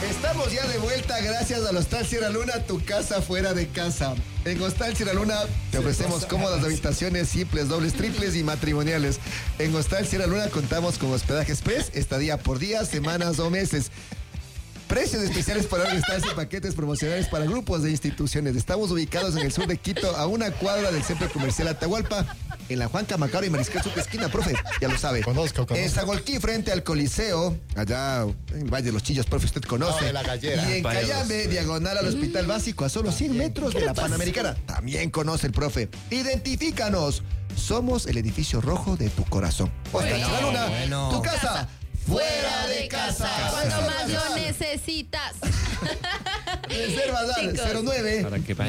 Estamos ya de vuelta gracias al Hostal Sierra Luna, tu casa fuera de casa. En Hostal Sierra Luna te ofrecemos cómodas habitaciones simples, dobles, triples y matrimoniales. En Hostal Sierra Luna contamos con hospedaje express, estadía por días, semanas o meses. Precios especiales para estancias y paquetes promocionales para grupos de instituciones. Estamos ubicados en el sur de Quito, a una cuadra del Centro Comercial Atahualpa, en la Juan Camacaro y Mariscal Sur esquina, profe, ya lo sabe. Conozco. En Sagolquí, frente al Coliseo, allá en el Valle de los Chillos, profe, usted conoce. De la Gallera. Y en Cayambe, diagonal al Hospital Básico, a solo 100 metros de la Panamericana. También conoce el profe. Identifícanos. Somos el edificio rojo de tu corazón. Hostal Sierra Luna, tu casa fuera de casa. Cuando más lo necesitas. Reservas al 09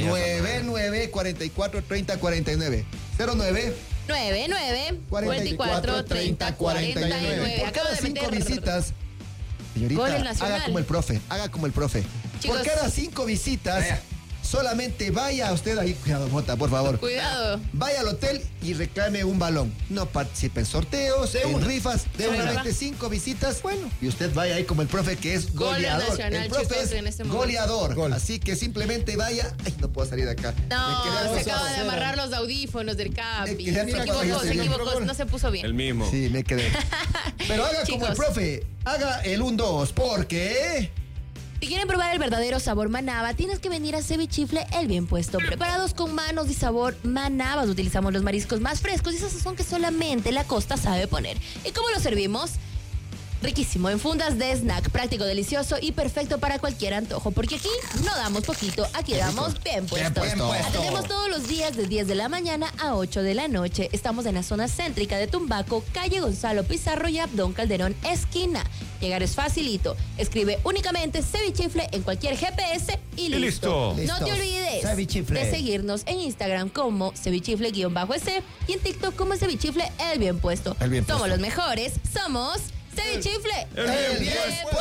99 44 30 49. 09 99 44 30 49. Por cada 5 visitas, señorita, Gol nacional. haga como el profe. Chicos. Por cada 5 visitas, solamente vaya usted ahí, cuidado, Mota, por favor. Cuidado. Vaya al hotel y reclame un balón. No participe en sorteos, en rifas, de solamente 5 visitas. Bueno, y usted vaya ahí como el profe, que es goleador. nacional, El profe chicos, es en este momento. goleador. Gol. Así que simplemente vaya. Ay, no puedo salir de acá. No, Me quedé se acostado. acaba de amarrar los audífonos del capi. Me quedé Se equivocó, no se puso bien. El mismo. Sí, me quedé. Pero haga como Chicos. el profe. Haga el 1-2, porque... Si quieren probar el verdadero sabor Manaba, tienes que venir a Cevichifle El Bien Puesto. Preparados con manos y sabor Manabas. Utilizamos los mariscos más frescos y esa sazón que solamente la costa sabe poner. ¿Y cómo lo servimos? Riquísimo, en fundas de snack, práctico, delicioso y perfecto para cualquier antojo. Porque aquí no damos poquito, aquí damos bien puesto. Bien puesto. Atendemos todos los días de 10 de la mañana a 8 de la noche. Estamos en la zona céntrica de Tumbaco, calle Gonzalo Pizarro y Abdón Calderón, esquina. Llegar es facilito. Escribe únicamente Cevichifle en cualquier GPS y listo. listo. No te olvides Cevichifle. de seguirnos en Instagram como Cevichifle_S y en TikTok como Cevichifle El Bien Puesto. El Bien Somos Puesto. los mejores, somos Cevichifle ¡El bien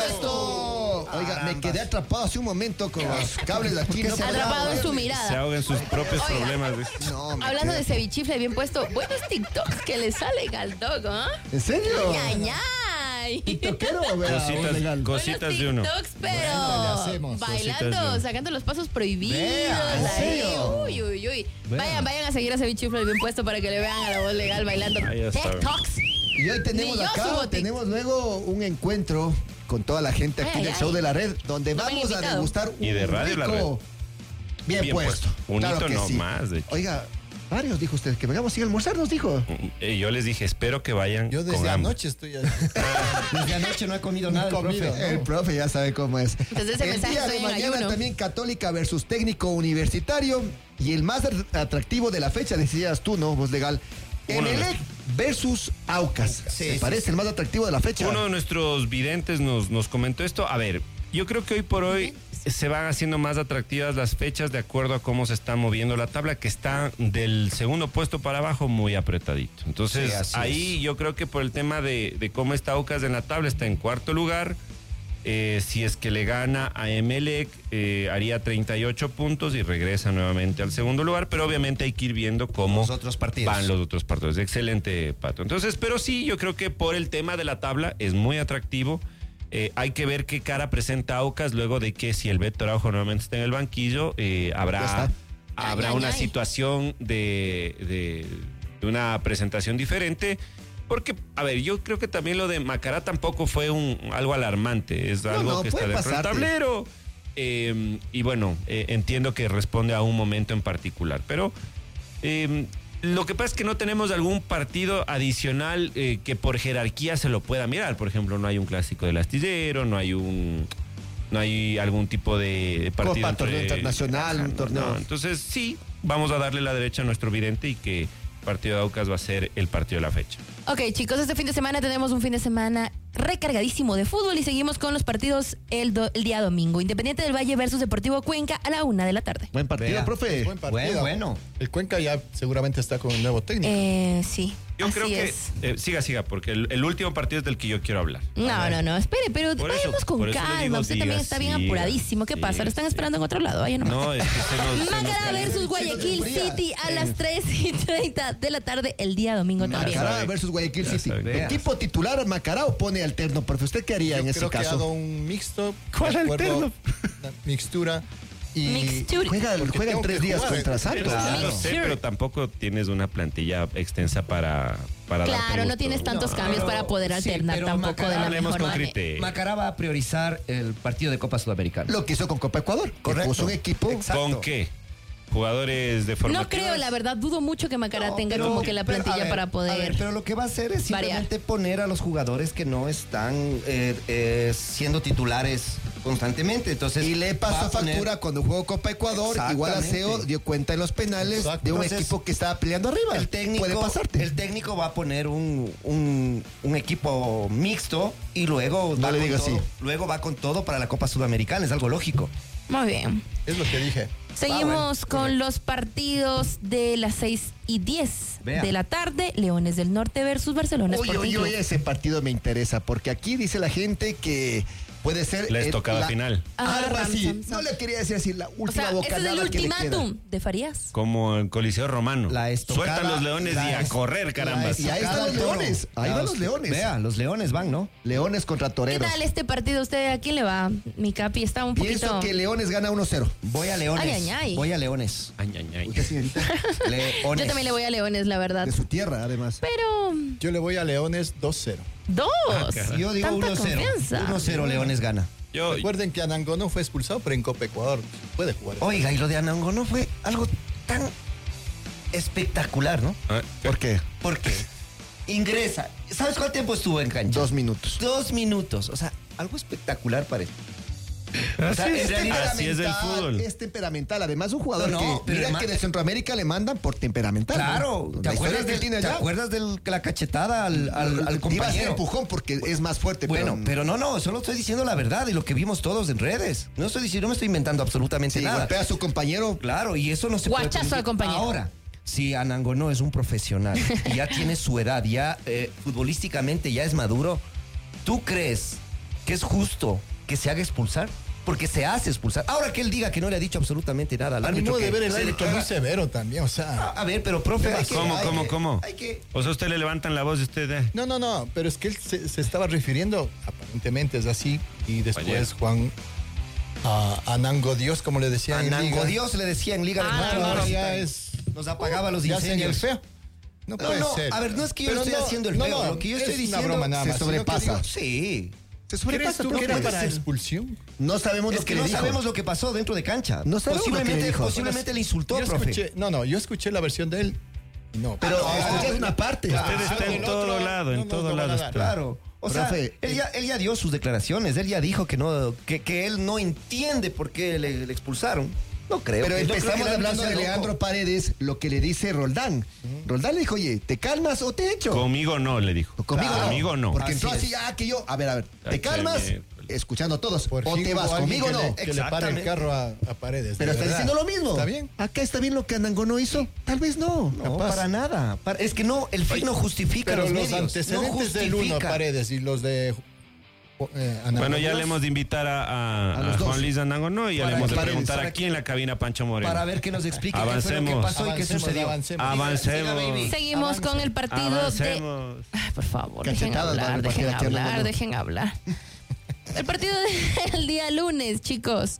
puesto! Oiga, me quedé atrapado hace un momento con los cables de aquí. No Atrapado en su Se mirada. ahoga en sus propios Oiga. problemas. No, me Hablando quedé- de Cevichifle Bien Puesto, buenos TikToks que le salen al dog, ¿ah? ¿En serio? ¡Ñañay! ¿TikTokero o vea, o legal? Cositas de uno. TikToks, pero Bueno, le hacemos. Cositas de bailando, uno. sacando los pasos prohibidos. Vea, ¿en ahí. serio? Uy, uy, uy. Vea. Vayan a seguir a Cevichifle Bien Puesto para que le vean a la voz legal bailando Ahí está. TikToks. Y hoy tenemos Ni yo subo acá, tic. tenemos luego un encuentro con toda la gente aquí Ay, en el ay. show de la red, donde No me han vamos a invitado. degustar un Y de Radio La rico bien Bien puesto. puesto. Un hito que no más, de hecho. Oiga, varios dijo usted, que vengamos a almorzar, nos dijo. Yo les dije, espero que vayan Yo con desde hambre. anoche estoy ahí. Desde anoche no he comido nada, el comido, profe. ¿no? El profe ya sabe cómo es. Entonces ese el mensaje día estoy de en mañana ayuno. también Católica versus Técnico Universitario. Y el más atractivo de la fecha, decías tú, ¿no? Voz legal. Emelec versus Aucas. ¿Se parece el más atractivo de la fecha? Uno de nuestros videntes nos comentó esto. A ver, yo creo que hoy por hoy se van haciendo más atractivas las fechas de acuerdo a cómo se está moviendo la tabla, que está del segundo puesto para abajo muy apretadito. Entonces, Sí, así ahí yo creo que por el tema de cómo está Aucas en la tabla, está en cuarto lugar. Si es que le gana a Emelec, haría 38 puntos y regresa nuevamente al segundo lugar, pero obviamente hay que ir viendo cómo Los otros partidos. van los otros partidos. Excelente, Pato. Entonces, pero sí, yo creo que por el tema de la tabla es muy atractivo. Hay que ver qué cara presenta Aucas luego de que si el Beto Araujo nuevamente está en el banquillo, habrá una Ay. situación de una presentación diferente. Porque, a ver, yo creo que también lo de Macará tampoco fue algo alarmante. Es algo que está puede dentro del pasarte. tablero. Y bueno, entiendo que responde a un momento en particular. Pero lo que pasa es que no tenemos algún partido adicional que por jerarquía se lo pueda mirar. Por ejemplo, no hay un clásico del astillero, no hay algún tipo de partido Copa, torneo internacional, un torneo. No, entonces sí, vamos a darle la derecha a nuestro vidente y que el partido de Aucas va a ser el partido de la fecha. Ok, chicos, este fin de semana tenemos un fin de semana recargadísimo de fútbol y seguimos con los partidos el día domingo. Independiente del Valle versus Deportivo Cuenca a la 1 de la tarde. Buen partido, Vea, profe. Buen partido. Bueno. El Cuenca ya seguramente está con un nuevo técnico. Sí. Yo Así creo que siga, porque el último partido es del que yo quiero hablar. No, espere, pero Por eso- vayamos con por eso le calma. digo, Usted también diga, está bien siga, apuradísimo. ¿Qué pasa? Lo están esperando en otro lado. Vaya nomás. No, es que se nos Macará calienta. versus Guayaquil City a las 3:30 de la tarde el día domingo también. Macará sabe. versus Guayaquil Ya City. sabe. Vea. ¿Equipo titular Macará o pone alterno? Profe, ¿usted qué haría en ese Creo que caso? hago un mixto. ¿Cuál de acuerdo, alterno? una mixtura. Y Mixture. Juegan tengo 3 que días jugar. contra Santos. Claro, Claro. sé, pero tampoco tienes una plantilla extensa para darte Claro, no gusto. tienes tantos cambios pero- para poder sí, alternar pero tampoco Macará, de la Hablemos mejor con manera. criterio. Macará va a priorizar el partido de Copa Sudamericana. Lo que hizo con Copa Ecuador. Que Correcto. puso un equipo. Exacto. ¿Con qué? ¿Jugadores de formativas? No creo, la verdad, dudo mucho que Macará No, tenga pero- como que la pero, plantilla a ver, para a poder. ver, pero lo que va a hacer es simplemente poner a los jugadores que no están siendo titulares constantemente. Entonces, Y le va pasó a poner- factura cuando jugó Copa Ecuador. Igual Exactamente. Aseo dio cuenta en los penales Exacto. de un Entonces, equipo que estaba peleando arriba. Puede pasarte. El técnico va a poner un equipo mixto y luego No va le con diga todo, así. luego va con todo para la Copa Sudamericana. Es algo lógico. Muy bien. es lo que dije. Seguimos con los partidos de las 6:10 Vea. de la tarde. Leones del Norte versus Barcelona Oye, Sporting Club. ese partido me interesa porque aquí dice la gente que puede ser La estocada final. Algo así. Ram, No le quería decir así la O última sea, ese es bocanada el que le queda. ultimátum de Farías. Como en Coliseo Romano. La estocada- Suelta los leones la y a es- correr, caramba. Y ahí están los leones. Ahí van los leones. Vea, los leones van, ¿no? Leones contra ¿Qué toreros. tal este partido? ¿Usted a quién le va? Mi Capi está un Pienso poquito. que Leones gana 1-0. Voy a leones. Ay, ay, ay. Voy a leones. Ay, ay, ay. Usted, señorita, Leones. Yo también le voy a Leones, la verdad. de su tierra, además. Pero Yo le voy a Leones 2-0. dos. caray. Yo digo Tanta 1-0. confianza. 1-0 Leones gana. Yo, Recuerden que Anangonó fue expulsado, pero en Copa Ecuador puede jugar. Oiga, y lo de Anangonó fue algo tan espectacular, ¿no? ¿Por qué? Porque ingresa. ¿Sabes cuánto tiempo estuvo en cancha? 2 minutos. 2 minutos. O sea, algo espectacular parece. O sea, Así en es, realidad así es el fútbol. Es temperamental. Además, un jugador No, que pero mira además- que de Centroamérica le mandan por temperamental. Claro, ¿no? ¿te La historia acuerdas, que él tiene ¿te allá? acuerdas de la cachetada al Iba a ser compañero? empujón porque es más fuerte. Bueno, pero no, solo estoy diciendo la verdad y lo que vimos todos en redes. No me estoy inventando absolutamente si nada. golpea a su compañero, Claro, y eso no se puede Guachazo al permitir. compañero. Ahora, si Anangonó es un profesional y ya tiene su edad, ya futbolísticamente ya es maduro, ¿tú crees que es justo que se haga expulsar? Porque se hace expulsar. Ahora que él diga que no le ha dicho absolutamente nada al A mi árbitro. modo de que ver el se le árbitro muy caga. severo también, o sea. A ver, pero profe, hay que- ¿Cómo? hay que- O sea, usted le levantan la voz y usted... No, pero es que él se estaba refiriendo, aparentemente es así, y después Ayer. Juan a Anango Dios, como le decían en Anango Liga. Dios le decía en Liga de Ah, Claro, Campeones. ahora ya es. Nos apagaba los Ya hacen el incendios. feo. No puede ser. A ver, no es que yo Pero esté no, haciendo el no, feo. no, Lo que yo es estoy una diciendo broma nada se más, sino que sobrepasa. digo, Sí. se ¿Crees sobrepasa. tú pero que era puede para ser. expulsión? No sabemos Es lo que le no dijo. sabemos lo que pasó dentro de cancha. No sabemos lo que le dijo. Posiblemente le insultó, Yo profe. escuché, yo escuché la versión de él. No, Pero escuché una parte. Usted está en el todo otro lado, en no nos todo lo va a lado dar. está. Claro. O sea, Profe, él ya dio sus declaraciones. Él ya dijo que no, que él no entiende por qué le expulsaron. No creo. Pero Yo creo que empezamos el hablando de árbitro se Leandro enojó. Paredes, lo que le dice Roldán. Roldán le dijo, oye, ¿te calmas o te echo? Conmigo no, le dijo. Conmigo no. Conmigo no. Porque Así entró así, es. que yo, a ver, ¿te Ay, calmas? qué Escuchando a todos. Por O fin te hubo vas, alguien conmigo no. que le pare el carro a Paredes. Pero de está verdad. diciendo lo mismo. Está bien. Acá está bien lo que Anangonó hizo. Tal vez no. No, para nada. Es que no, el fin no justifica Pero los los medios. antecedentes no del uno justifica. Paredes y los de Anango Bueno, ya Dios, le hemos de invitar a los dos. Juan Luis Anangonó y ya Para le hemos de que- preguntar para aquí en la cabina a Pancho Moreno. Para ver que nos explique qué fue lo que Avancemos. pasó y qué sucedió. Avancemos. baby. Seguimos con el partido de. Avancemos. Ay, por favor, dejen Cachetadas van a hablar, partir dejen aquí hablar, hablando. dejen hablar. El partido del día lunes, chicos.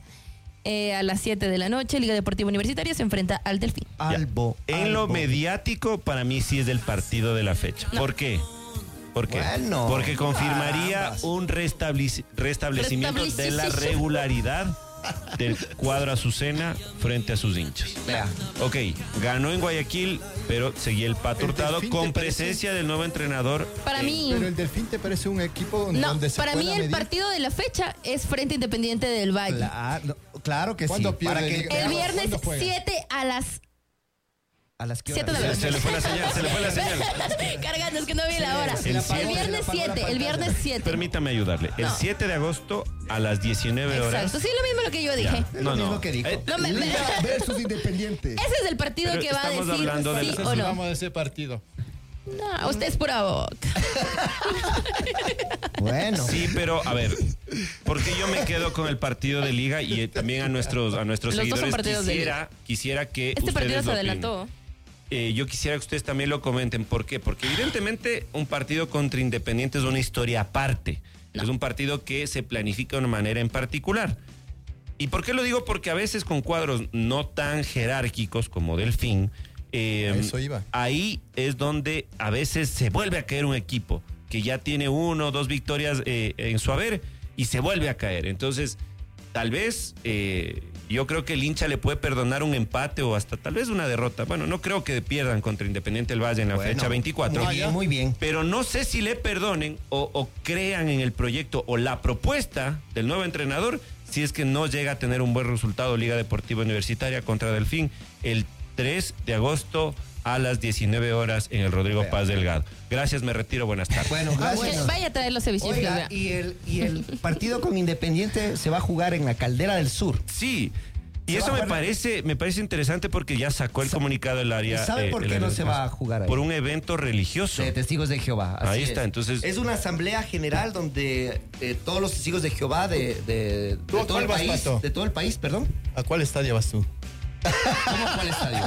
A las 7 de la noche, Liga Deportiva Universitaria se enfrenta al Delfín. Albo. En lo Albo. mediático, para mí sí es del partido de la fecha. No. ¿Por qué? ¿Por qué? Bueno, Porque confirmaría carambas. un restablecimiento de la regularidad del cuadro Azucena frente a sus hinchas. Vea. Ok, ganó en Guayaquil, pero seguía el Pato ¿El Hurtado Delfín con te parece? presencia del nuevo entrenador. Para mí. Pero el Delfín te parece un equipo No, donde se para mí pueda el medir? partido de la fecha es Frente Independiente del Valle. Claro que sí. ¿Cuándo pierde Para que Liga? El viernes ¿Cuándo juega? 7 a las a las que 7 de la noche. Se le fue la señal, se le fue la señal. Cargando, es que no vi la hora. Se le apagó, El viernes se le apagó la 7, el viernes 7. Permítame ayudarle. El No. 7 de agosto a las 19 horas. Exacto, sí, lo mismo lo que yo dije. Es lo mismo que dijo. No, Liga versus Independiente. ese es el partido Pero que va a estamos decir hablando de sí la- o no. Vamos a ese partido. No, usted es pura boca. Bueno. Sí, pero a ver, porque yo me quedo con el partido de Liga y también a nuestros Los dos son seguidores partidos de quisiera que Este ustedes partido se lo opinen. adelantó. Yo quisiera que ustedes también lo comenten. ¿Por qué? Porque evidentemente un partido contra Independiente es una historia aparte. No. Es un partido que se planifica de una manera en particular. ¿Y por qué lo digo? Porque a veces con cuadros no tan jerárquicos como Delfín, Eso iba. ahí es donde a veces se vuelve a caer un equipo que ya tiene 1 o 2 victorias en su haber y se vuelve a caer. Entonces, tal vez yo creo que el hincha le puede perdonar un empate o hasta tal vez una derrota. Bueno, no creo que pierdan contra Independiente del Valle en la Bueno, fecha 24. Muy bien, muy bien. Pero no sé si le perdonen o crean en el proyecto o la propuesta del nuevo entrenador si es que no llega a tener un buen resultado Liga Deportiva Universitaria contra Delfín el 3 de agosto a las 19 horas en el Rodrigo Paz Delgado. Gracias, me retiro, buenas tardes. Bueno, gracias. Bueno, vaya a traer los cevichifles. Oiga, vea. y el partido con Independiente se va a jugar en la Caldera del Sur. Sí, y Se eso va a me jugar- parece interesante porque ya sacó el comunicado del área. ¿Sabe por el qué área no de se paz. va a jugar ahí? Por un evento religioso. De Testigos de Jehová. así Ahí está, es. entonces- Es una asamblea general donde todos los testigos de Jehová de ¿Tú a todo cuál el vas, país, Pato? de todo el país, perdón. ¿A cuál estadio vas tú? ¿Cómo cuál estadio?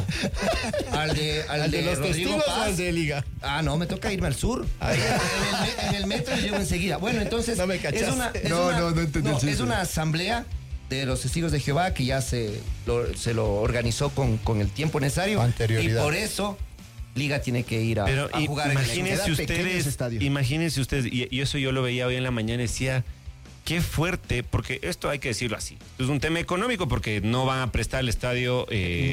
¿Al de los Rodrigo testigos o Paz? al de Liga? Ah, no, me toca irme al sur. En el metro llego enseguida. Bueno, entonces No me cachaste. No entendí el chiste. es una asamblea de los testigos de Jehová que ya se lo organizó con el tiempo necesario. Anterioridad. Y por eso Liga tiene que ir a Pero jugar en el imagínense Queda pequeño ese ustedes, estadio. y eso yo lo veía hoy en la mañana y decía, qué fuerte, porque esto hay que decirlo así. Es un tema económico porque no van a prestar el estadio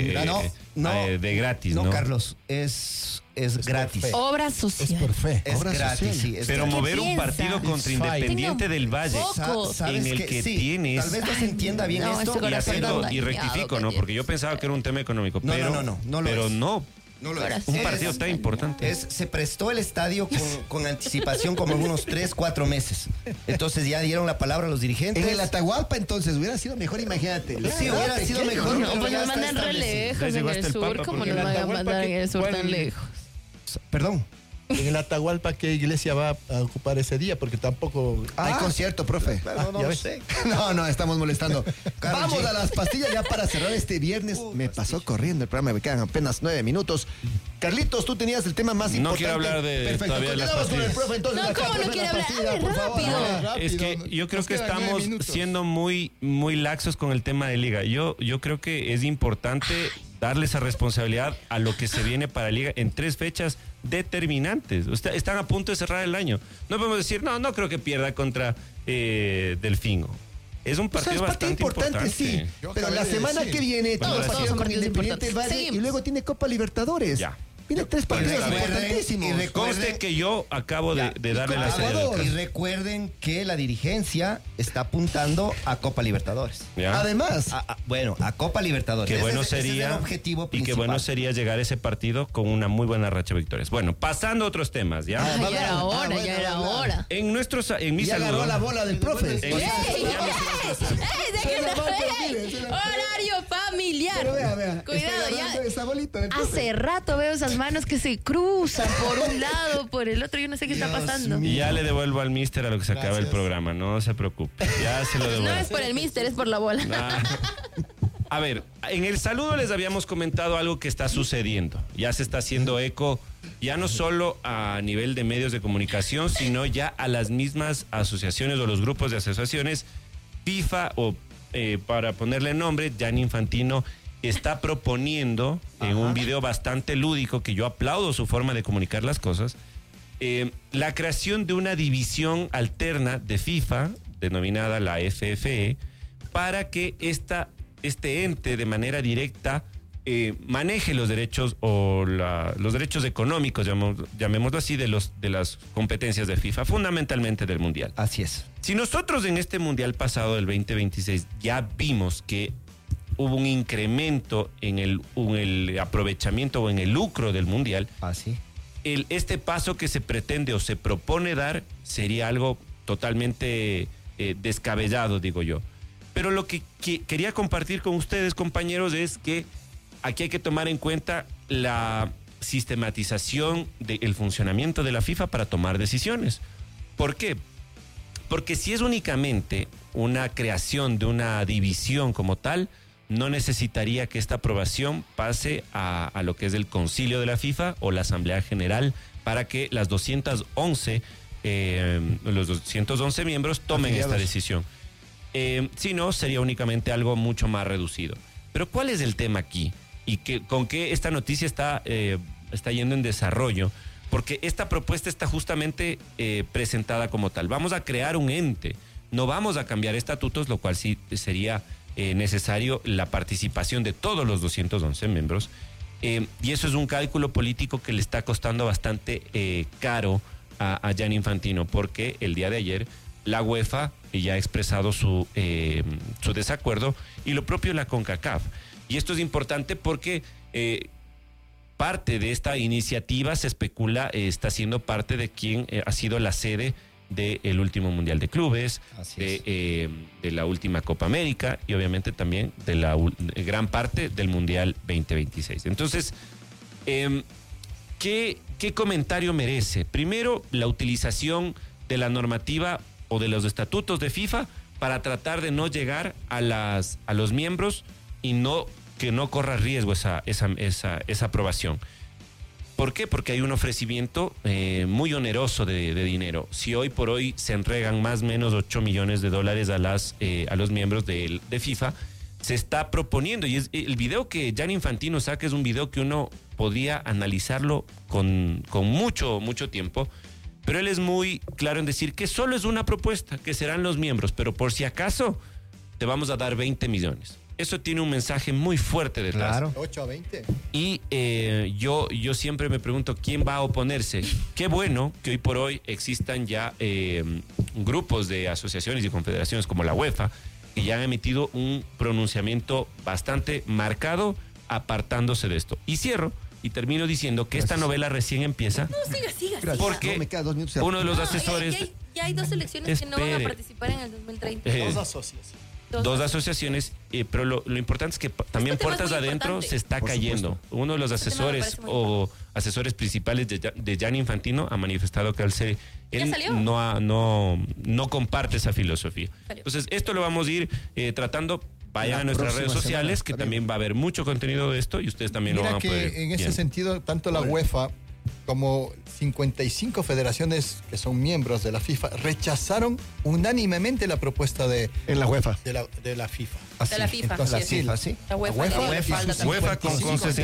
de gratis, ¿no? No, Carlos, es gratis. por fe. Obra Es social. por fe. Es Obra gratis, social. sí. Es Pero gratis. mover un piensa? partido contra It's fine. Independiente del Valle, Poco. Sabes en el que sí, tienes... Tal vez no se entienda bien No, esto. ese Y corazón haciendo, tan y dañado, rectifico, ¿no? Daniel. Porque yo pensaba que era un tema económico, No, pero no lo pero es. no. No lo Corazón. es. Un Es- partido tan importante. Se prestó el estadio con anticipación como en unos 3-4 meses. Entonces ya dieron la palabra a los dirigentes. En el Atahualpa, entonces, hubiera sido mejor, imagínate. Sí, hubiera sido mejor. No, pero pues ya nos está mandan re establecido. lejos Ya en llegó el hasta el sur. Papa, ¿Cómo porque nos en van a Atahualpa, mandar en el sur ¿cuál- tan lejos? Perdón. En el Atahualpa, ¿qué iglesia va a ocupar ese día? Porque tampoco... Hay concierto, profe. No ya lo ves. sé. No, estamos molestando. Karol Vamos G. a las pastillas ya para cerrar este viernes. Me pasó corriendo el programa, me quedan apenas 9 minutos. Carlitos, tú tenías el tema más No importante. quiero hablar de Perfecto, todavía de las continuamos con el pastillas. profe, entonces. No, acá, ¿cómo no profe, quiere la hablar? pastilla, Hable por favor. rápido. Hable. Es que yo creo Nos que quedan 9 estamos minutos. siendo muy laxos con el tema de Liga. Yo creo que es importante darle esa responsabilidad a lo que se viene para Liga en 3 fechas determinantes. Están a punto de cerrar el año. No podemos decir, no creo que pierda contra Delfín. Es un O sea, partido es partido bastante importante. sí. Yo Pero acabé la de semana decir. que viene Bueno, todos todos partidos son con partidos Independiente del importantes. Valle y Seguimos. luego tiene Copa Libertadores. Ya. Viene 3 partidos recuerden- importantísimos. y Conste que yo acabo de darle la señal. Ecuador. Y recuerden que la dirigencia está apuntando a Copa Libertadores. ¿Ya? Además, Bueno, a Copa Libertadores. Qué bueno Ese es sería el objetivo y principal. qué bueno sería llegar a ese partido con una muy buena racha de victorias. Bueno, pasando a otros temas, ¿ya? Ay, ya era hora, bueno, ya era habla. hora. En mi ya agarró saludo. la bola del profe. En mi- ¡Ey! Se la va a perder, se la- Horario familiar. Pero vea. Cuidado, está agarrando ya. esa bolita del profe. Hace rato veo esas manos que se cruzan por un lado, por el otro. Yo no sé qué está Dios pasando. Y ya le devuelvo al mister a lo que se acaba el Gracias. programa, no se preocupe. Ya se lo devuelvo. No es por el mister, es por la bola. Ah. A ver, en el saludo les habíamos comentado algo que está sucediendo. Ya se está haciendo eco, ya no solo a nivel de medios de comunicación, sino ya a las mismas asociaciones o los grupos de asociaciones. FIFA, o para ponerle nombre, Gianni Infantino está proponiendo en un video bastante lúdico, que yo aplaudo su forma de comunicar las cosas, la creación de una división alterna de FIFA, denominada la FFE, para que este ente de manera directa maneje los derechos o los derechos económicos, llamémoslo así, de las competencias de FIFA, fundamentalmente del Mundial. Así es. Si nosotros en este Mundial pasado del 2026 ya vimos que hubo un incremento en el aprovechamiento o en el lucro del Mundial, Así. este paso que se pretende o se propone dar sería algo totalmente descabellado, digo yo. Pero lo que quería compartir con ustedes, compañeros, es que aquí hay que tomar en cuenta la sistematización del funcionamiento de la FIFA para tomar decisiones. ¿Por qué? Porque si es únicamente una creación de una división como tal, no necesitaría que esta aprobación pase a lo que es el concilio de la FIFA o la Asamblea General para que los 211 miembros tomen Afiliados. esta decisión. Si no, sería únicamente algo mucho más reducido. Pero ¿cuál es el tema aquí? Y con qué esta noticia está yendo en desarrollo, porque esta propuesta está justamente presentada como tal. Vamos a crear un ente, no vamos a cambiar estatutos, lo cual sí sería necesario la participación de todos los 211 miembros, y eso es un cálculo político que le está costando bastante caro a Gianni Infantino, porque el día de ayer la UEFA ya ha expresado su desacuerdo, y lo propio la CONCACAF. Y esto es importante porque parte de esta iniciativa, se especula, está siendo parte de quien ha sido la sede del último Mundial de Clubes, de la última Copa América y obviamente también de la gran parte del Mundial 2026. Entonces, ¿qué comentario merece? Primero, la utilización de la normativa o de los estatutos de FIFA para tratar de no llegar a los miembros y que no corra riesgo esa aprobación. ¿Por qué? Porque hay un ofrecimiento muy oneroso de dinero. Si hoy por hoy se entregan más o menos $8 millones a los miembros de FIFA, se está proponiendo, y el video que Gianni Infantino saca es un video que uno podría analizarlo con mucho tiempo, pero él es muy claro en decir que solo es una propuesta, que serán los miembros, pero por si acaso te vamos a dar 20 millones. Eso tiene un mensaje muy fuerte detrás. Claro. 8 a 20. Y yo siempre me pregunto quién va a oponerse. Qué bueno que hoy por hoy existan ya grupos de asociaciones y confederaciones como la UEFA que ya han emitido un pronunciamiento bastante marcado apartándose de esto. Y cierro y termino diciendo que esta novela recién empieza No, siga. porque No, me quedan 2 minutos. uno de los No, asesores... ya hay dos selecciones que no van a Espere. participar en el 2030. Dos asociaciones. Dos asociaciones, pero lo importante es que también tema es puertas muy adentro importante. se está Por cayendo. supuesto. Uno de los Este tema me asesores parece muy asesores principales de Gianni Infantino ha manifestado que ¿Ya él salió? no comparte esa filosofía. Salió. Entonces, esto lo vamos a ir tratando. Vayan La a nuestras redes próxima sociales, semana, que está también va a haber mucho contenido de esto y ustedes también lo Mira van a poder. que en ese bien. sentido, tanto la UEFA como 55 federaciones que son miembros de la FIFA rechazaron unánimemente la propuesta En la UEFA. de la FIFA. De la FIFA. Entonces, La sí, FIFA, sí. La UEFA. UEFA, la UEFA, falda también. UEFA con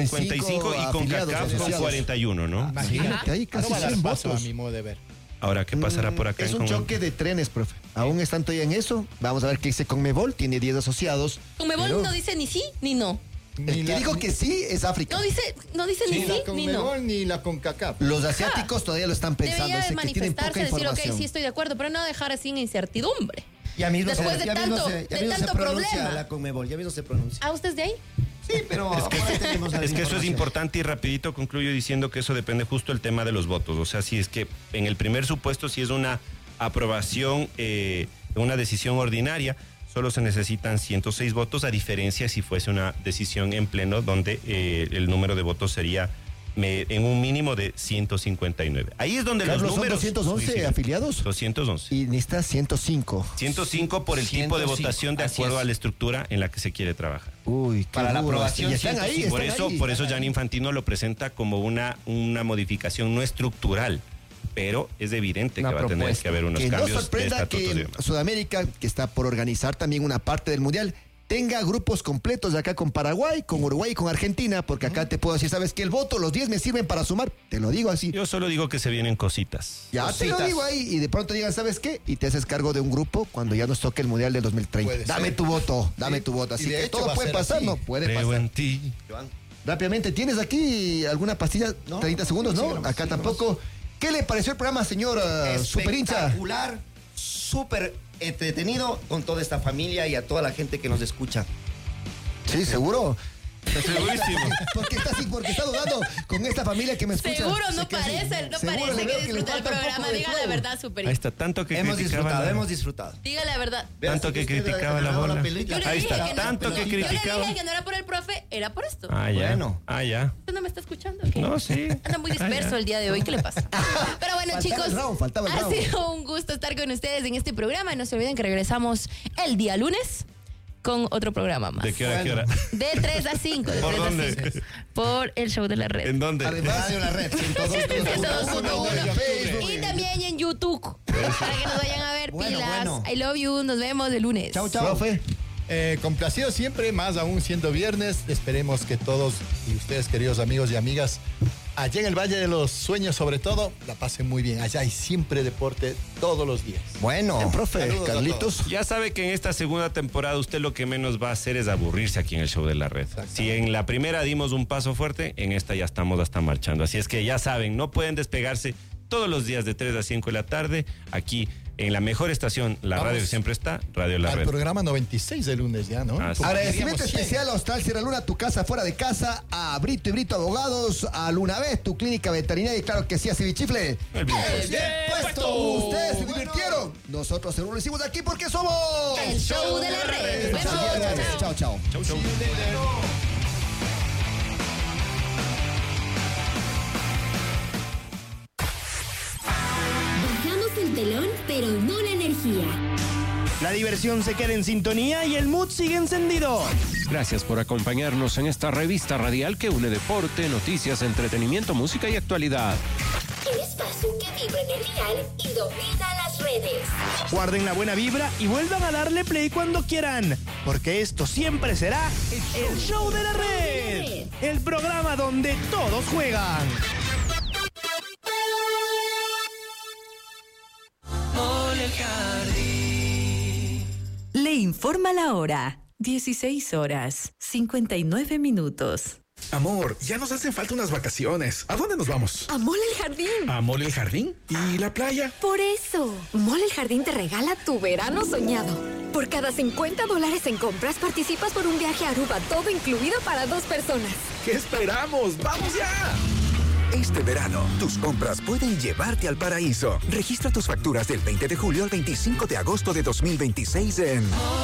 55 y con afiliados, CACAF con asociados. 41, ¿no? Imagínate, ahí no casi va a dar 100 paso votos. a mi modo de ver. Ahora, ¿qué pasará por acá? Es en un Conmebol? choque de trenes, profe. Aún están todavía en eso. Vamos a ver qué dice Conmebol. Tiene 10 asociados. Conmebol Pero no dice ni sí ni no. el que dijo que sí es África. No dice Ni ni la sí ni no. Conmebol ni la CONCACAF. Los asiáticos todavía lo están pensando. Debería de Sé que tienen manifestarse, poca decir, ok, información. sí estoy de acuerdo, pero no dejar así en incertidumbre. Ya mismo Después de ya mismo tanto- se- ya de mismo se tanto pronuncia problema. la Conmebol, ya mismo se pronuncia. ¿Ah, usted es de ahí? Sí, pero ahora tenemos la Es que eso es información. importante y rapidito concluyo diciendo que eso depende justo del tema de los votos. O sea, si es que en el primer supuesto, si es una aprobación, una decisión ordinaria, solo se necesitan 106 votos, a diferencia si fuese una decisión en pleno donde el número de votos sería en un mínimo de 159. Ahí es donde Carlos, los son números... 211 Sí, sí. afiliados. 211. Y necesita 105. 105 por el tipo de 105, votación de así acuerdo es. a la estructura en la que se quiere trabajar. Uy, qué Para la duro. aprobación, Y están ahí, 105. están ahí. Por eso Gianni Infantino lo presenta como una modificación no estructural, pero es evidente Una que va a tener propuesta. que haber unos Que no cambios de sorprenda estatutos y que demás. Sudamérica, que está por organizar también una parte del Mundial, tenga grupos completos de acá con Paraguay, con Uruguay y con Argentina, porque acá te puedo decir, ¿sabes qué? El voto, los 10 me sirven para sumar. Te lo digo así. Yo solo digo que se vienen cositas. Ya te lo Cositas. digo ahí. Y de pronto digan, ¿sabes qué? Y te haces cargo de un grupo cuando ya nos toque el Mundial del 2030. Puede Dame ser. tu voto, dame Sí. tu voto. Y Así de que hecho todo va a puede ser pasar, así. ¿no? Puede Creo pasar. en ti. Rápidamente, ¿tienes aquí alguna pastilla? No, 30 segundos, ¿no? sí, nomás, Acá sí, tampoco. ¿Qué le pareció el programa, señor Super Hincha? Espectacular, súper entretenido con toda esta familia y a toda la gente que nos escucha. Sí, seguro. Segurísimo. Porque está dudando con esta familia que me escucha. Seguro, no Sé que sí. parece, no Seguro, parece le veo que le disfruta el falta un poco programa. de Diga la fuego. verdad, super. Ahí está, tanto que Hemos criticaba. disfrutado. Diga la verdad. Tanto que criticaba la bola. Yo le Ahí dije está, que tanto no, que yo le criticaba. dije que no era por el profe, era por esto. Ah, ya. Bueno. Ah, ya. ¿Usted no me está escuchando? ¿Qué? No, sí. Anda muy disperso el día de hoy. ¿Qué le pasa? Pero bueno, Faltaba chicos, el round, faltaba el ha round. sido un gusto estar con ustedes en este programa. No se olviden que regresamos el día lunes con otro programa más. ¿De qué hora, qué hora? De 3 a 5. De ¿Por 3 a dónde? 5. Por el show de la red. ¿En dónde? Además, Radio La Red. 102.1. Facebook. Y también en YouTube. Para que nos vayan a ver Bueno, pilas. bueno. I love you. Nos vemos el lunes. Chau, chau. Profe. Complacido siempre, más aún siendo viernes. Esperemos que todos y ustedes, queridos amigos y amigas, allá en el Valle de los Sueños, sobre todo, la pasen muy bien. Allá hay siempre deporte todos los días. Bueno, Profe, Saludos a Carlitos. Ya sabe que en esta segunda temporada usted lo que menos va a hacer es aburrirse aquí en el show de la red. Si en la primera dimos un paso fuerte, en esta ya estamos hasta marchando. Así es que ya saben, no pueden despegarse todos los días de 3 a 5 de la tarde aquí en la mejor estación, la Vamos radio que siempre está, Radio La Al Red. programa 96 de lunes ya, ¿no? Ah, sí. Agradecimiento Queríamos 100. especial a Hostal Sierra Luna, tu casa fuera de casa, a Brito y Brito Abogados, a Lunavés, tu clínica veterinaria y claro que sí, a Cevichifle. El bien puesto. Bien puesto. Ustedes se divirtieron. Nosotros seguro lo hicimos de aquí porque somos El show de la red. Nos vemos. Chao, chao. Chao. Chau, chau. Bajamos el telón, pero no la energía. La diversión se queda en sintonía y el mood sigue encendido. Gracias por acompañarnos en esta revista radial que une deporte, noticias, entretenimiento, música y actualidad. El espacio que vibra en el dial y domina las redes. Guarden la buena vibra y vuelvan a darle play cuando quieran, porque esto siempre será el show de la red. El programa donde todos juegan. Le informa la hora. 16 horas, 59 minutos. Amor, ya nos hacen falta unas vacaciones. ¿A dónde nos vamos? A Mall El Jardín. ¿A Mall El Jardín? ¿Y la playa? Por eso, Mall El Jardín te regala tu verano soñado. Por cada $50 en compras participas por un viaje a Aruba, todo incluido para 2 personas. ¿Qué esperamos? ¡Vamos ya! Este verano, tus compras pueden llevarte al paraíso. Registra tus facturas del 20 de julio al 25 de agosto de 2026 en...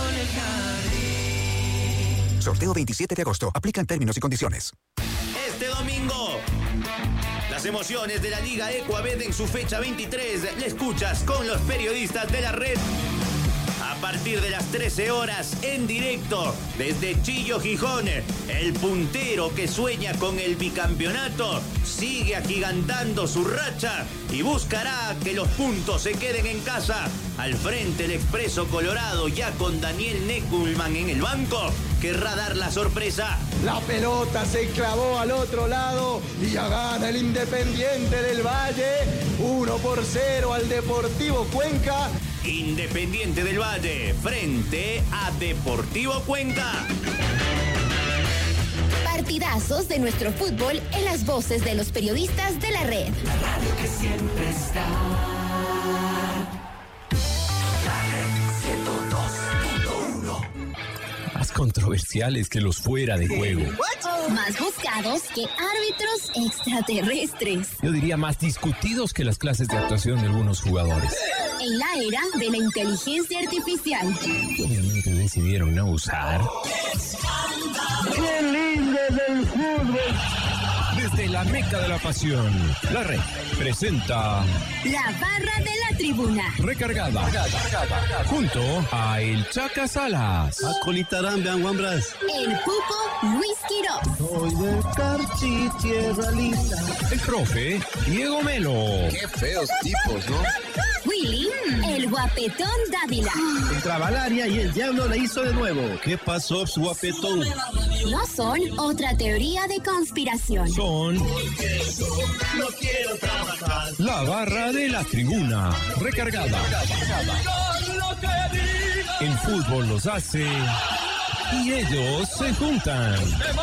Sorteo 27 de agosto. Aplican términos y condiciones. Este domingo, las emociones de la Liga Ecuabet en su fecha 23 la escuchas con los periodistas de la red. A partir de las 13 horas, en directo, desde Chillo, Gijón, el puntero que sueña con el bicampeonato sigue agigantando su racha y buscará que los puntos se queden en casa. Al frente el Expreso Colorado, ya con Daniel Neckulman en el banco, querrá dar la sorpresa. La pelota se clavó al otro lado y ya gana el Independiente del Valle. 1-0 al Deportivo Cuenca. Independiente del Valle frente a Deportivo Cuenca. Partidazos de nuestro fútbol en las voces de los periodistas de la red. La radio que siempre está. La red 102.1. Más controversiales que los fuera de juego. Más buscados que árbitros extraterrestres. Yo diría más discutidos que las clases de actuación de algunos jugadores. En la era de la inteligencia artificial. Obviamente decidieron no usar. ¡Qué lindo es el fútbol! Desde la meca de la pasión, la red presenta La barra de la tribuna. Recargada. Junto a El Chaca Salas. El Pupo Luis Quirós. Soy del Carchi, tierra linda. El profe Diego Melo. Qué feos tipos, ¿no? Willy, el guapetón Dávila. Entraba al área y el diablo le hizo de nuevo. ¿Qué pasó, su guapetón? No son otra teoría de conspiración. Son No quiero trabajar. la barra de la tribuna. Recargada. El fútbol los hace y ellos se juntan.